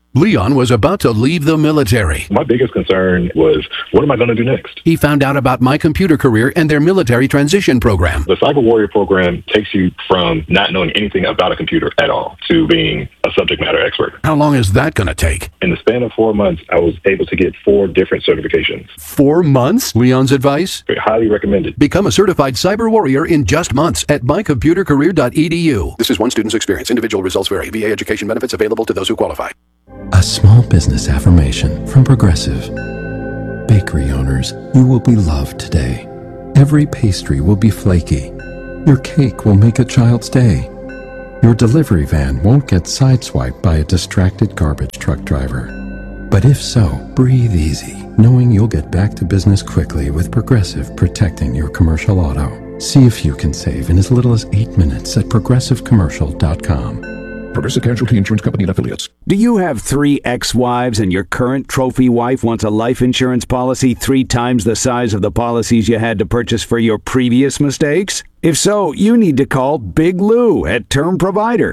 Leon was about to leave the military. My biggest concern was, what am I going to do next? He found out about My Computer Career and their military transition program. The Cyber Warrior program takes you from not knowing anything about a computer at all to being a subject matter expert. How long is that going to take? In the span of 4 months, I was able to get 4 different certifications. 4 months? Leon's advice? Highly recommended. Become a certified cyber warrior in just months at mycomputercareer.edu. This is one student's experience. Individual results vary. VA education benefits available to those who qualify. A small business affirmation from Progressive. Bakery owners, you will be loved today. Every pastry will be flaky. Your cake will make a child's day. Your delivery van won't get sideswiped by a distracted garbage truck driver. But if so, breathe easy, knowing you'll get back to business quickly with Progressive protecting your commercial auto. See if you can save in as little as 8 minutes at progressivecommercial.com. Progressive Casualty Insurance Company and Affiliates. Do you have 3 ex-wives and your current trophy wife wants a life insurance policy 3 times the size of the policies you had to purchase for your previous mistakes? If so, you need to call Big Lou at Term Provider,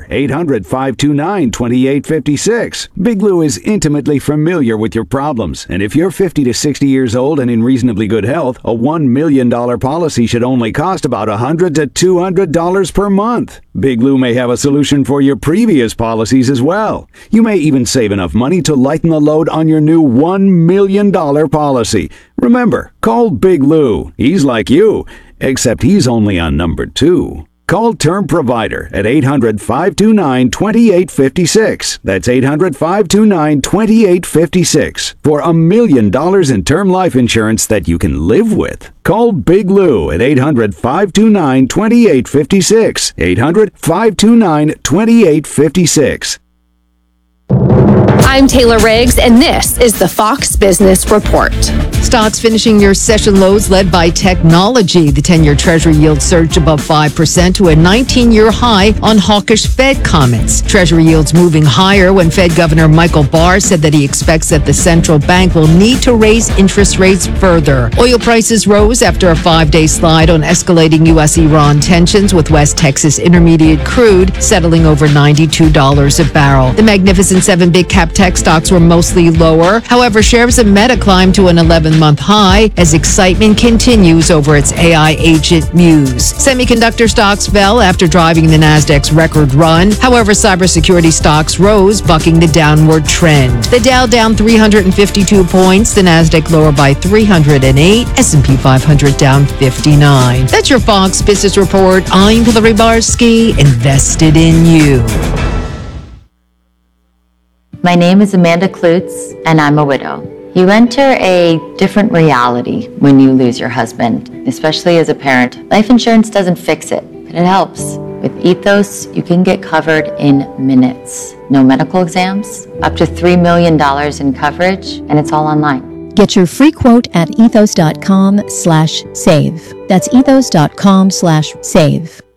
800-529-2856. Big Lou is intimately familiar with your problems, and if you're 50 to 60 years old and in reasonably good health, a $1 million policy should only cost about $100 to $200 per month. Big Lou may have a solution for your previous policies as well. You may even save enough money to lighten the load on your new $1 million policy. Remember, call Big Lou. He's like you, except he's only on number 2. Call Term Provider at 800-529-2856. That's 800-529-2856 for $1 million in term life insurance that you can live with. Call Big Lou at 800-529-2856. 800-529-2856. I'm Taylor Riggs, and this is the Fox Business Report. Stocks finishing your session lows led by technology. The 10-year Treasury yield surged above 5% to a 19-year high on hawkish Fed comments. Treasury yields moving higher when Fed Governor Michael Barr said that he expects that the central bank will need to raise interest rates further. Oil prices rose after a 5-day slide on escalating U.S.-Iran tensions, with West Texas Intermediate crude settling over $92 a barrel. The Magnificent Seven big cap tech stocks were mostly lower. However, shares of Meta climbed to an 11-month high as excitement continues over its AI agent Muse. Semiconductor stocks fell after driving the Nasdaq's record run. However, cybersecurity stocks rose, bucking the downward trend. The Dow down 352 points, the Nasdaq lower by 308, S&P 500 down 59. That's your Fox Business Report. I'm Hillary Barsky, invested in you. My name is Amanda Klutz, and I'm a widow. You enter a different reality when you lose your husband, especially as a parent. Life insurance doesn't fix it, but it helps. With Ethos, you can get covered in minutes. No medical exams, up to $3 million in coverage, and it's all online. Get your free quote at ethos.com/save. That's ethos.com/save.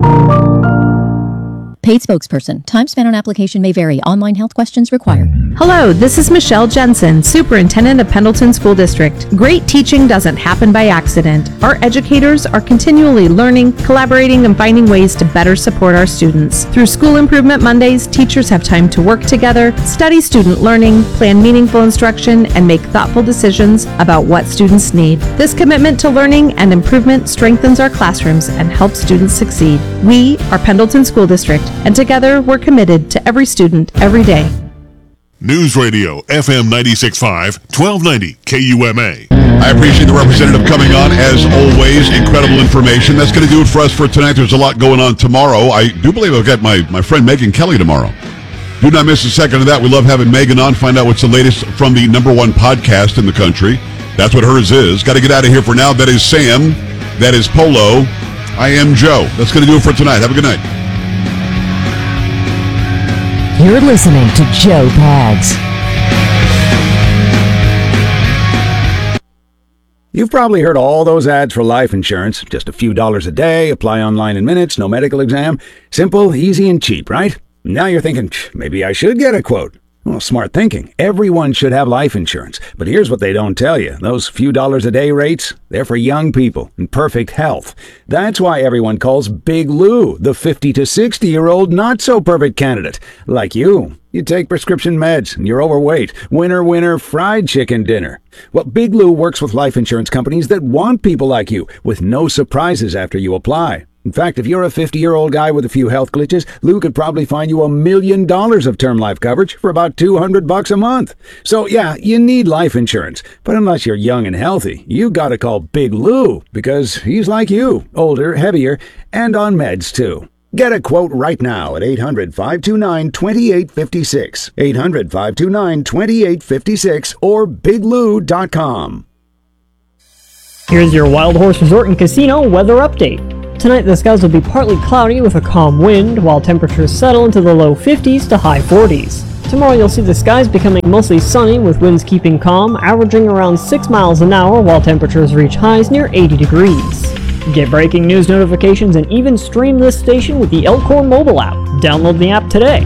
Paid spokesperson. Time spent on application may vary. Online health questions required. Hello, this is Michelle Jensen, Superintendent of Pendleton School District. Great teaching doesn't happen by accident. Our educators are continually learning, collaborating, and finding ways to better support our students. Through School Improvement Mondays, teachers have time to work together, study student learning, plan meaningful instruction, and make thoughtful decisions about what students need. This commitment to learning and improvement strengthens our classrooms and helps students succeed. We are Pendleton School District, and together we're committed to every student, every day. News Radio, FM 96.5, 1290 KUMA. I appreciate the representative coming on, as always. Incredible information. That's going to do it for us for tonight. There's a lot going on tomorrow. I do believe I'll get my friend Megan Kelly tomorrow. Do not miss a second of that. We love having Megan on. Find out what's the latest from the #1 podcast in the country. That's what hers is. Got to get out of here for now. That is Sam. That is Polo. I am Joe. That's going to do it for tonight. Have a good night. You're listening to Joe Pags. You've probably heard all those ads for life insurance. Just a few dollars a day, apply online in minutes, no medical exam. Simple, easy, and cheap, right? Now you're thinking, maybe I should get a quote. Well, smart thinking. Everyone should have life insurance. But here's what they don't tell you. Those few dollars a day rates, they're for young people in perfect health. That's why everyone calls Big Lou the 50 to 60-year-old not-so-perfect candidate, like you. You take prescription meds and you're overweight. Winner, winner, fried chicken dinner. Well, Big Lou works with life insurance companies that want people like you, with no surprises after you apply. In fact, if you're a 50-year-old guy with a few health glitches, Lou could probably find you $1 million of term life coverage for about $200 a month. So yeah, you need life insurance. But unless you're young and healthy, you gotta call Big Lou, because he's like you, older, heavier, and on meds too. Get a quote right now at 800-529-2856. 800-529-2856 or biglou.com. Here's your Wild Horse Resort and Casino weather update. Tonight the skies will be partly cloudy with a calm wind, while temperatures settle into the low 50s to high 40s. Tomorrow you'll see the skies becoming mostly sunny with winds keeping calm, averaging around 6 miles an hour while temperatures reach highs near 80 degrees. Get breaking news notifications and even stream this station with the Elkhorn mobile app. Download the app today.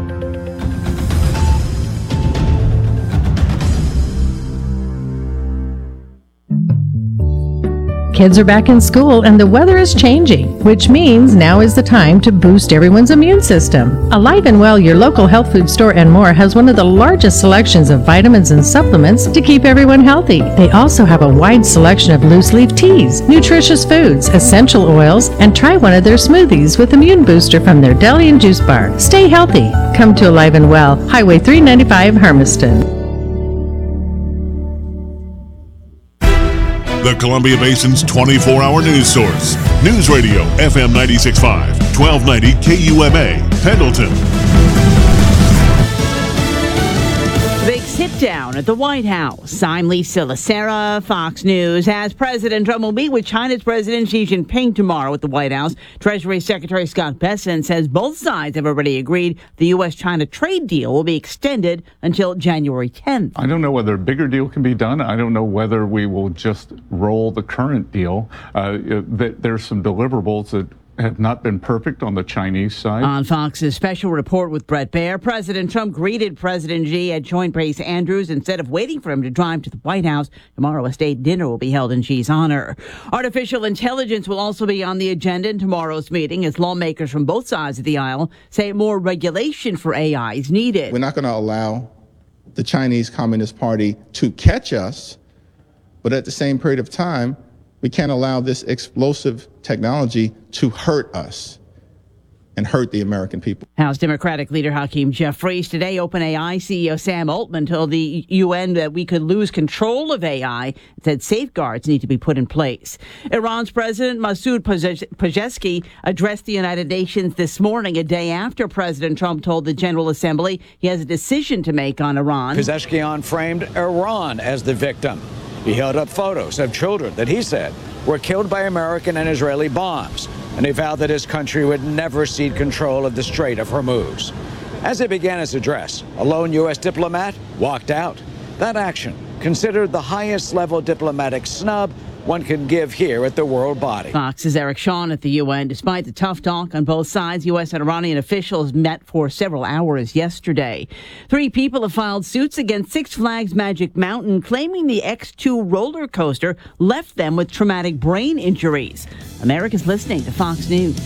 Kids are back in school and the weather is changing, which means now is the time to boost everyone's immune system. Alive and Well, your local health food store and more, has one of the largest selections of vitamins and supplements to keep everyone healthy. They also have a wide selection of loose leaf teas, nutritious foods, essential oils, and try one of their smoothies with Immune Booster from their deli and juice bar. Stay healthy. Come to Alive and Well, Highway 395, Hermiston. The Columbia Basin's 24-hour news source. News Radio, FM 96.5, 1290 KUMA, Pendleton. Big sit-down at the White House. I'm Lisa Lacera, Fox News. As President Trump will meet with China's President Xi Jinping tomorrow at the White House, Treasury Secretary Scott Bessent says both sides have already agreed the U.S.-China trade deal will be extended until January 10th. I don't know whether a bigger deal can be done. I don't know whether we will just roll the current deal. There's some deliverables that have not been perfect on the Chinese side. On Fox's special report with Brett Baer, President Trump greeted President Xi at Joint Base Andrews instead of waiting for him to drive to the White House. Tomorrow, a state dinner will be held in Xi's honor. Artificial intelligence will also be on the agenda in tomorrow's meeting as lawmakers from both sides of the aisle say more regulation for AI is needed. We're not going to allow the Chinese Communist Party to catch us, but at the same period of time, we can't allow this explosive technology to hurt us and hurt the American people. House Democratic leader Hakeem Jeffries. Today, OpenAI CEO Sam Altman told the UN that we could lose control of AI and said safeguards need to be put in place. Iran's President Masoud Pezeshkian addressed the United Nations this morning, a day after President Trump told the General Assembly he has a decision to make on Iran. Pezeshkian framed Iran as the victim. He held up photos of children that he said were killed by American and Israeli bombs, and he vowed that his country would never cede control of the Strait of Hormuz. As he began his address, a lone U.S. diplomat walked out. That action, considered the highest level diplomatic snub one can give here at the world body. Fox's Eric Shawn at the UN. Despite the tough talk on both sides, U.S. and Iranian officials met for several hours yesterday. 3 people have filed suits against Six Flags Magic Mountain, claiming the X2 roller coaster left them with traumatic brain injuries. America's listening to Fox News.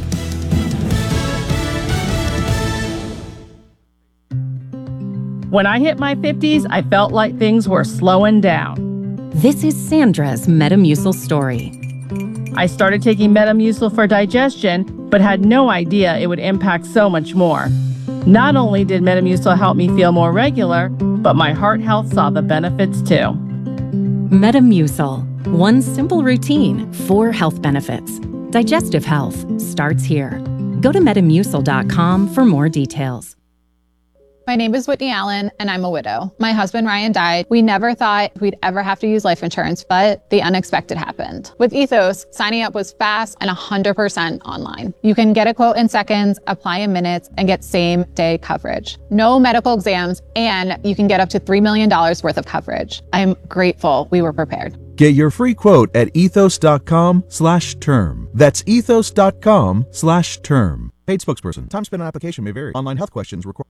When I hit my 50s, I felt like things were slowing down. This is Sandra's Metamucil story. I started taking Metamucil for digestion, but had no idea it would impact so much more. Not only did Metamucil help me feel more regular, but my heart health saw the benefits too. Metamucil. One simple routine, 4 health benefits. Digestive health starts here. Go to metamucil.com for more details. My name is Whitney Allen, and I'm a widow. My husband, Ryan, died. We never thought we'd ever have to use life insurance, but the unexpected happened. With Ethos, signing up was fast and 100% online. You can get a quote in seconds, apply in minutes, and get same-day coverage. No medical exams, and you can get up to $3 million worth of coverage. I'm grateful we were prepared. Get your free quote at ethos.com/term. That's ethos.com/term. Paid spokesperson. Time spent on application may vary. Online health questions require.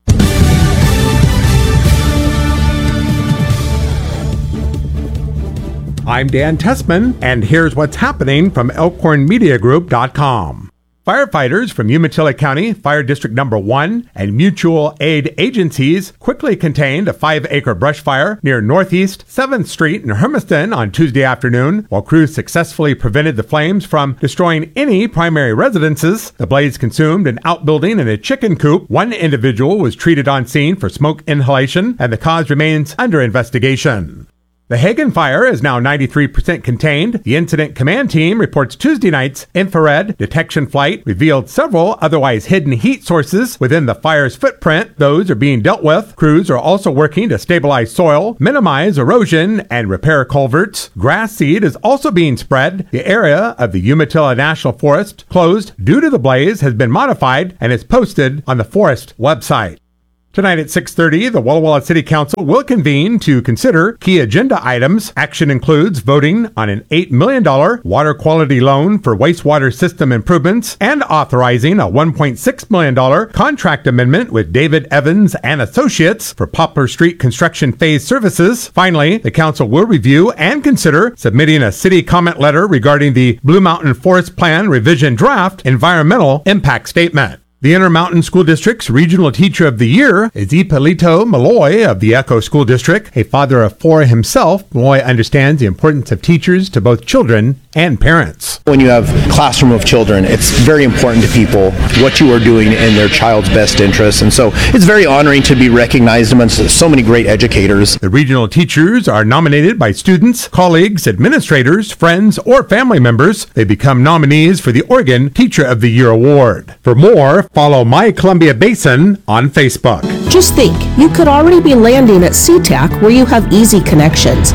I'm Dan Tessman, and here's what's happening from ElkhornMediaGroup.com. Firefighters from Umatilla County Fire District Number 1 and mutual aid agencies quickly contained a 5-acre brush fire near Northeast 7th Street in Hermiston on Tuesday afternoon. While crews successfully prevented the flames from destroying any primary residences, the blaze consumed an outbuilding and a chicken coop. One individual was treated on scene for smoke inhalation, and the cause remains under investigation. The Hagen fire is now 93% contained. The incident command team reports Tuesday night's infrared detection flight revealed several otherwise hidden heat sources within the fire's footprint. Those are being dealt with. Crews are also working to stabilize soil, minimize erosion, and repair culverts. Grass seed is also being spread. The area of the Umatilla National Forest closed due to the blaze has been modified and is posted on the forest website. Tonight at 6:30, the Walla Walla City Council will convene to consider key agenda items. Action includes voting on an $8 million water quality loan for wastewater system improvements and authorizing a $1.6 million contract amendment with David Evans and Associates for Poplar Street construction phase services. Finally, the council will review and consider submitting a city comment letter regarding the Blue Mountain Forest Plan revision draft environmental impact statement. The Intermountain School District's Regional Teacher of the Year is Ippolito Malloy of the Echo School District. A father of 4 himself, Malloy understands the importance of teachers to both children and parents. When you have a classroom of children, it's very important to people what you are doing in their child's best interest. And so it's very honoring to be recognized amongst so many great educators. The regional teachers are nominated by students, colleagues, administrators, friends, or family members. They become nominees for the Oregon Teacher of the Year Award. For more, follow My Columbia Basin on Facebook. Just think, you could already be landing at SeaTac where you have easy connections.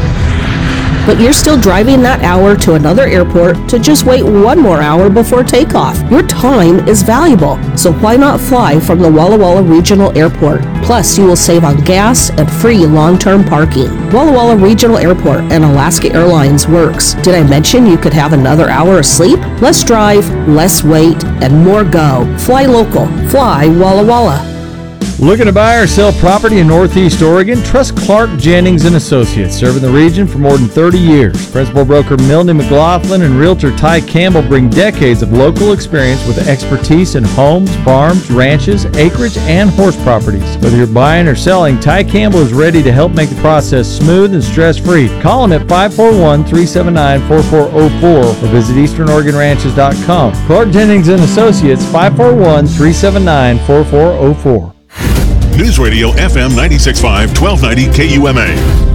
But you're still driving that hour to another airport to just wait 1 more hour before takeoff. Your time is valuable, so why not fly from the Walla Walla Regional Airport? Plus, you will save on gas and free long-term parking. Walla Walla Regional Airport and Alaska Airlines works. Did I mention you could have another hour of sleep? Less drive, less wait, and more go. Fly local. Fly Walla Walla. Looking to buy or sell property in Northeast Oregon? Trust Clark Jennings & Associates, serving the region for more than 30 years. Principal broker Milne McLaughlin and realtor Ty Campbell bring decades of local experience with expertise in homes, farms, ranches, acreage, and horse properties. Whether you're buying or selling, Ty Campbell is ready to help make the process smooth and stress-free. Call him at 541-379-4404 or visit easternoregonranches.com. Clark Jennings & Associates, 541-379-4404. News Radio FM 96.5, 1290 KUMA.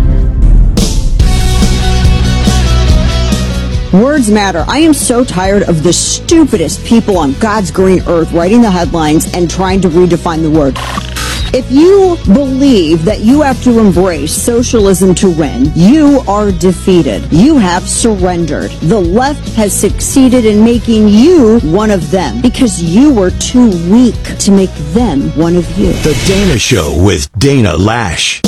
Words matter. I am so tired of the stupidest people on God's green earth writing the headlines and trying to redefine the word. If you believe that you have to embrace socialism to win, you are defeated. You have surrendered. The left has succeeded in making you one of them because you were too weak to make them one of you. The Dana Show with Dana Lash.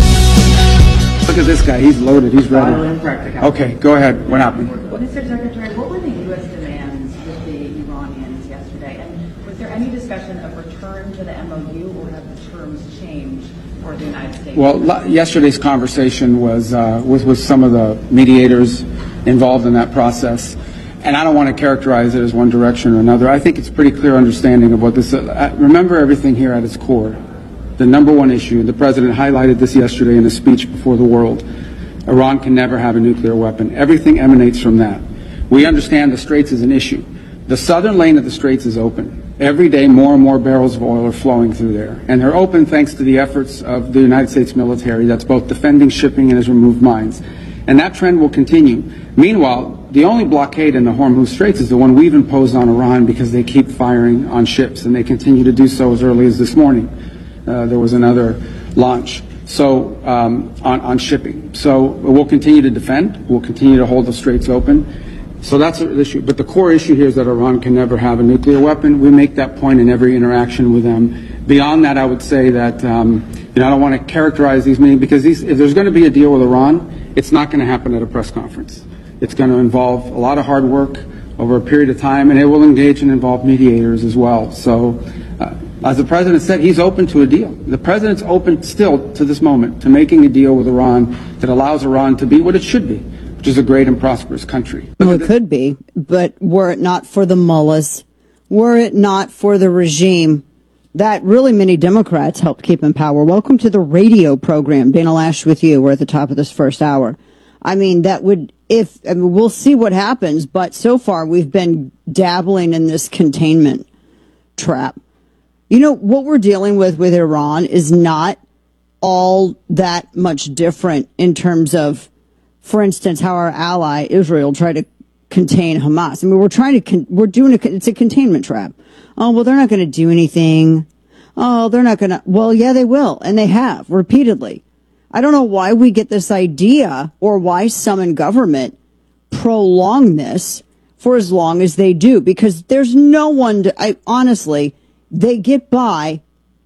Look at this guy. He's loaded. He's ready. Okay, go ahead. What happened? Mr. Secretary, what were the U.S. demands with the Iranians yesterday? And was there any discussion of return to the MOU, or have the terms changed for the United States? Well, yesterday's conversation was with some of the mediators involved in that process. And I don't want to characterize it as one direction or another. I think it's pretty clear understanding of what this is. Remember everything here at its core. The number one issue, the president highlighted this yesterday in a speech before the world. Iran can never have a nuclear weapon. Everything emanates from that. We understand the Straits is an issue. The southern lane of the Straits is open. Every day more and more barrels of oil are flowing through there. And they're open thanks to the efforts of the United States military that's both defending shipping and has removed mines. And that trend will continue. Meanwhile, the only blockade in the Hormuz Straits is the one we've imposed on Iran because they keep firing on ships, and they continue to do so as early as this morning. There was another launch on shipping. So we'll continue to defend. We'll continue to hold the Straits open. So that's an issue. But the core issue here is that Iran can never have a nuclear weapon. We make that point in every interaction with them. Beyond that, I would say that I don't want to characterize these meetings because if there's going to be a deal with Iran, it's not going to happen at a press conference. It's going to involve a lot of hard work over a period of time, and it will engage and involve mediators as well. So as the president said, he's open to a deal. The president's open still to this moment to making a deal with Iran that allows Iran to be what it should be, which is a great and prosperous country. Well, it could be, but were it not for the mullahs were it not for the regime that really many Democrats helped keep in power. Welcome to the radio program. Dana Lash with you. We're at the top of this first hour. I mean, we'll see what happens, but so far we've been dabbling in this containment trap. You know, what we're dealing with Iran is not all that much different in terms of, for instance, how our ally Israel tried to contain Hamas. I mean, it's a containment trap. Oh, well, they're not going to do anything. Oh, they're not going to. Well, yeah, they will. And they have repeatedly. I don't know why we get this idea or why some in government prolong this for as long as they do, because there's no one honestly, they get by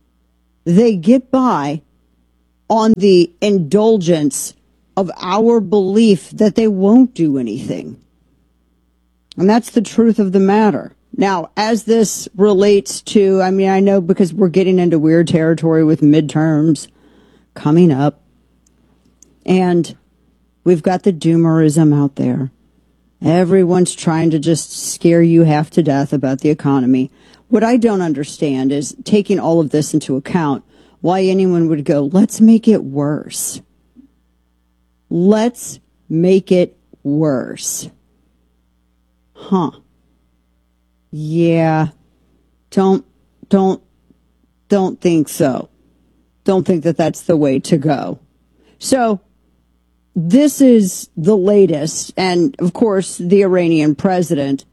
on the indulgence of our belief that they won't do anything. And that's the truth of the matter. Now, as this relates to, I mean, I know because we're getting into weird territory with midterms coming up, and we've got the doomerism out there. Everyone's trying to just scare you half to death about the economy. What I don't understand is, taking all of this into account, why anyone would go, let's make it worse. Let's make it worse. Huh. Yeah. Don't think so. Don't think that that's the way to go. So, this is the latest, and of course, the Iranian president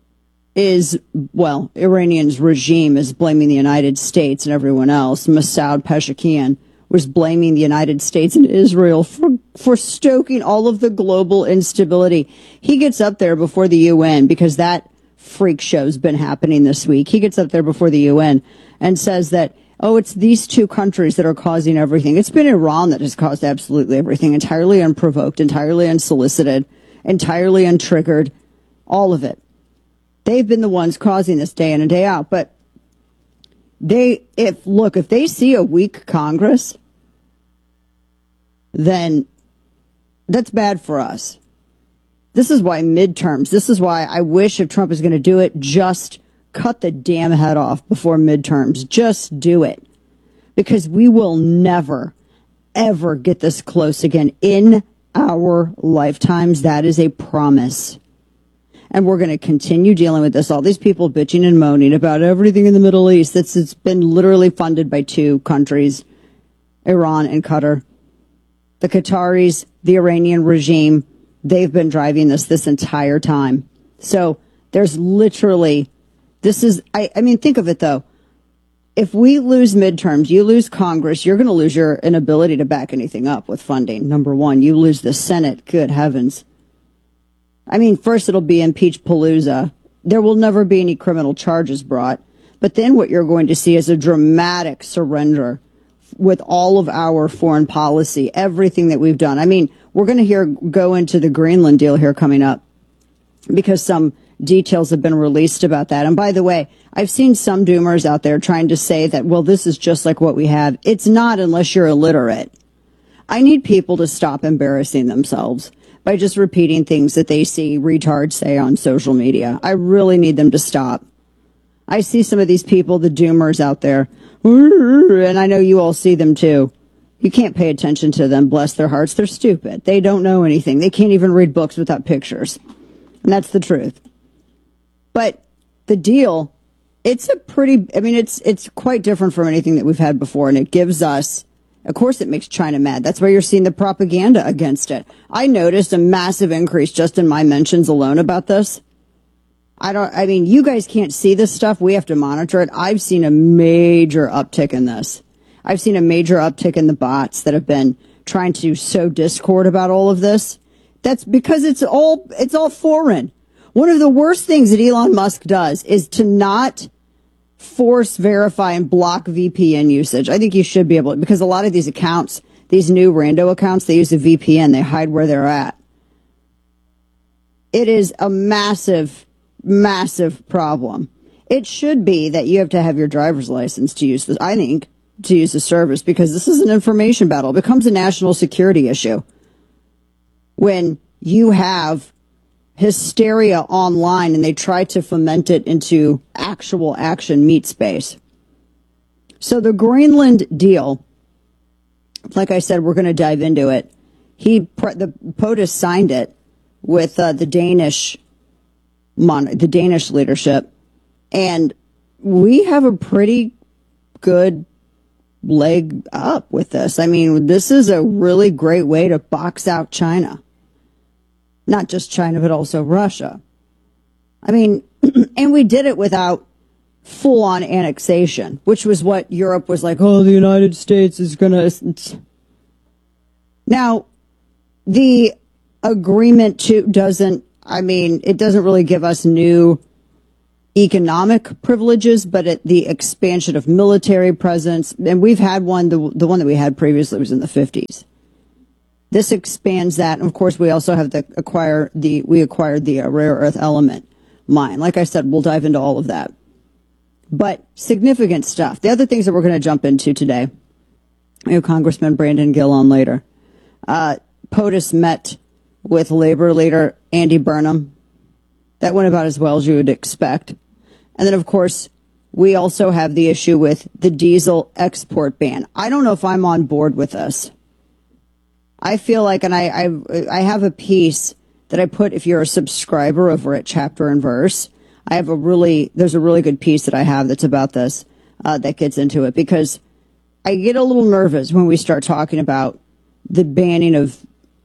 Iranian's regime is blaming the United States and everyone else. Masoud Pezeshkian was blaming the United States and Israel for stoking all of the global instability. He gets up there before the UN, because that freak show's been happening this week. He gets up there before the UN and says that, oh, it's these two countries that are causing everything. It's been Iran that has caused absolutely everything, entirely unprovoked, entirely unsolicited, entirely untriggered, all of it. They've been the ones causing this day in and day out. But if they see a weak Congress, then that's bad for us. This is why midterms, this is why I wish, if Trump is going to do it, just cut the damn head off before midterms. Just do it. Because we will never, ever get this close again in our lifetimes. That is a promise. And we're going to continue dealing with this. All these people bitching and moaning about everything in the Middle East. It's been literally funded by two countries, Iran and Qatar. The Qataris, the Iranian regime, they've been driving this entire time. So there's literally, I mean, think of it though. If we lose midterms, you lose Congress, you're going to lose your inability to back anything up with funding. Number one, you lose the Senate. Good heavens. I mean, first it'll be impeach-palooza. There will never be any criminal charges brought. But then what you're going to see is a dramatic surrender with all of our foreign policy, everything that we've done. I mean, we're going to go into the Greenland deal here coming up, because some details have been released about that. And by the way, I've seen some doomers out there trying to say that, well, this is just like what we have. It's not, unless you're illiterate. I need people to stop embarrassing themselves by just repeating things that they see retards say on social media. I really need them to stop. I see some of these people, the doomers out there, and I know you all see them too. You can't pay attention to them, bless their hearts. They're stupid. They don't know anything. They can't even read books without pictures. And that's the truth. But the deal, it's quite different from anything that we've had before, and it gives us, of course, it makes China mad. That's why you're seeing the propaganda against it. I noticed a massive increase just in my mentions alone about this. You guys can't see this stuff. We have to monitor it. I've seen a major uptick in this. I've seen a major uptick in the bots that have been trying to sow discord about all of this. That's because it's all foreign. One of the worst things that Elon Musk does is to not force verify and block VPN usage. I think you should be able to, because a lot of these accounts, these new rando accounts, they use a VPN. They hide where they're at. It is a massive, massive problem. It should be that you have to have your driver's license to use this, I think, to use the service, because this is an information battle. It becomes a national security issue when you have hysteria online and they try to foment it into actual action meat space. So the Greenland deal, like I said, we're going to dive into it. The POTUS signed it with the Danish leadership, and we have a pretty good leg up with this. I mean, this is a really great way to box out China. Not just China, but also Russia. I mean, and we did it without full-on annexation, which was what Europe was like, oh, the United States is going to... Now, the agreement it doesn't really give us new economic privileges, but the expansion of military presence, and we've had one, the one that we had previously was in the 50s. This expands that, and of course we also have acquired the rare earth element mine. Like I said, we'll dive into all of that. But significant stuff. The other things that we're going to jump into today, Congressman Brandon Gill on later. POTUS met with labor leader Andy Burnham. That went about as well as you would expect. And then, of course, we also have the issue with the diesel export ban. I don't know if I'm on board with this. I feel like, and I have a piece that I put, if you're a subscriber over at Chapter and Verse, there's a really good piece that I have that's about this, that gets into it, because I get a little nervous when we start talking about the banning of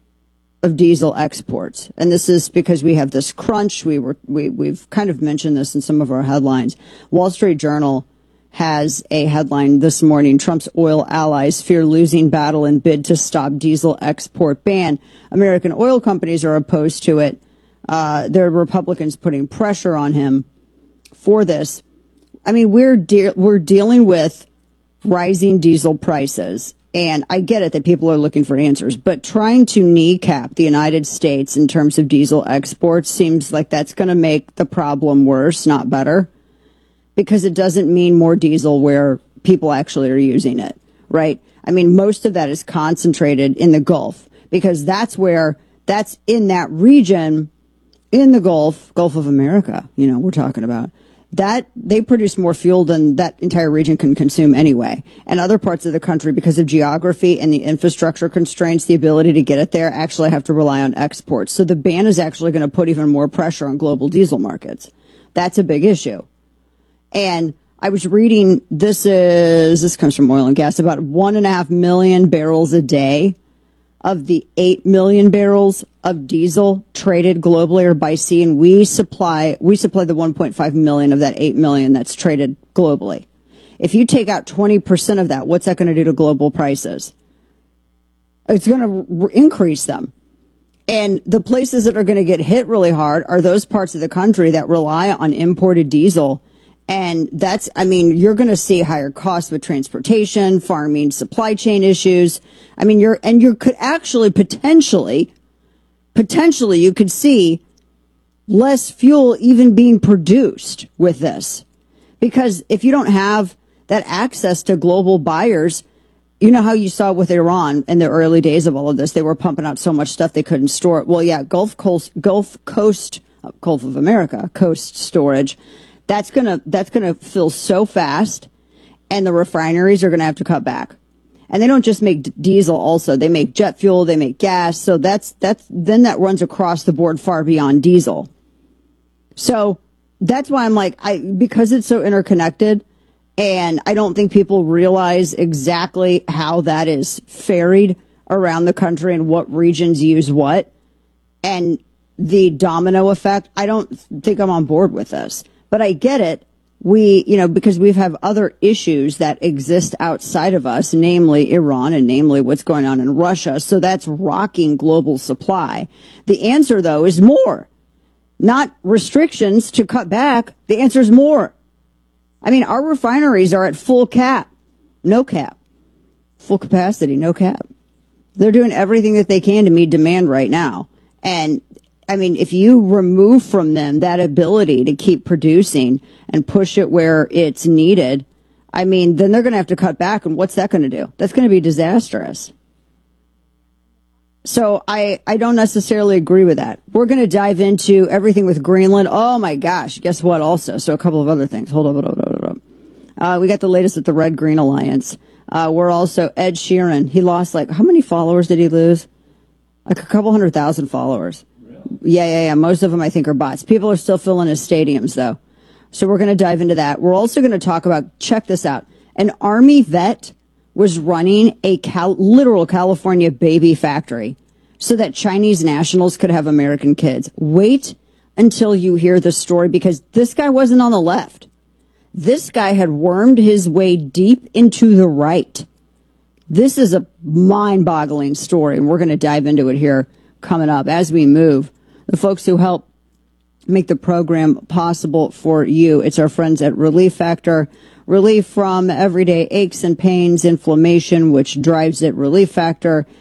diesel exports. And this is because we have this crunch. We've kind of mentioned this in some of our headlines. Wall Street Journal has a headline this morning: Trump's oil allies fear losing battle in bid to stop diesel export ban. American oil companies are opposed to it. There are Republicans putting pressure on him for this. I mean, we're dealing with rising diesel prices. And I get it that people are looking for answers, but trying to kneecap the United States in terms of diesel exports seems like that's going to make the problem worse, not better, because it doesn't mean more diesel where people actually are using it, right? I mean, most of that is concentrated in the Gulf, because that's in that region, in the Gulf of America, we're talking about. That they produce more fuel than that entire region can consume anyway. And other parts of the country, because of geography and the infrastructure constraints, the ability to get it there, actually have to rely on exports. So the ban is actually going to put even more pressure on global diesel markets. That's a big issue. And I was reading, this comes from Oil and Gas, about 1.5 million barrels a day of the 8 million barrels of diesel traded globally are by sea, and we supply the 1.5 million of that 8 million that's traded globally. If you take out 20% of that, what's that going to do to global prices? It's going to increase them. And the places that are going to get hit really hard are those parts of the country that rely on imported diesel. And you're going to see higher costs with transportation, farming, supply chain issues. I mean, you could actually potentially you could see less fuel even being produced with this. Because if you don't have that access to global buyers, you know how you saw with Iran in the early days of all of this, they were pumping out so much stuff they couldn't store it. Well, yeah, Gulf of America, coast storage, that's gonna fill so fast, and the refineries are gonna have to cut back. And they don't just make diesel also. They make jet fuel, they make gas. So then that runs across the board far beyond diesel. So that's why I'm like, because it's so interconnected, and I don't think people realize exactly how that is ferried around the country and what regions use what, and the domino effect, I don't think I'm on board with this. But I get it. Because we have other issues that exist outside of us, namely Iran and namely what's going on in Russia. So that's rocking global supply. The answer, though, is more. Not restrictions to cut back. The answer is more. I mean, our refineries are at full cap. No cap. Full capacity, no cap. They're doing everything that they can to meet demand right now. And I mean, if you remove from them that ability to keep producing and push it where it's needed, I mean, then they're going to have to cut back. And what's that going to do? That's going to be disastrous. So I don't necessarily agree with that. We're going to dive into everything with Greenland. Oh, my gosh. Guess what also? So a couple of other things. Hold up. We got the latest at the Red Green Alliance. We're also Ed Sheeran. He lost, how many followers did he lose? A couple 100,000 followers. Yeah. Most of them, I think, are bots. People are still filling his stadiums, though. So we're going to dive into that. We're also going to talk about, check this out, an Army vet was running a literal California baby factory so that Chinese nationals could have American kids. Wait until you hear the story, because this guy wasn't on the left. This guy had wormed his way deep into the right. This is a mind-boggling story, and we're going to dive into it here coming up as we move. The folks who help make the program possible for you, it's our friends at Relief Factor. Relief from everyday aches and pains, inflammation, which drives it. Relief Factor